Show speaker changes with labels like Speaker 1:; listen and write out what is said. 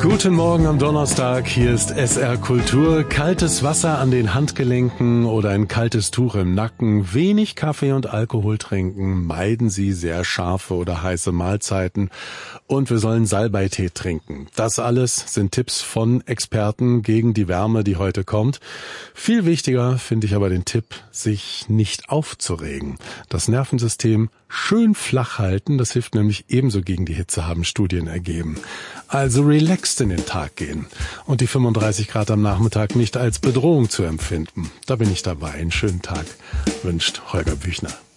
Speaker 1: Guten Morgen am Donnerstag, hier ist SR Kultur. Kaltes Wasser an den Handgelenken oder ein kaltes Tuch im Nacken, wenig Kaffee und Alkohol trinken, meiden Sie sehr scharfe oder heiße Mahlzeiten und wir sollen Salbeitee trinken. Das alles sind Tipps von Experten gegen die Wärme, die heute kommt. Viel wichtiger finde ich aber den Tipp, sich nicht aufzuregen. Das Nervensystem schön flach halten, das hilft nämlich ebenso gegen die Hitze, haben Studien ergeben. Also relaxed in den Tag gehen und die 35 Grad am Nachmittag nicht als Bedrohung zu empfinden. Da bin ich dabei. Einen schönen Tag wünscht Holger Büchner.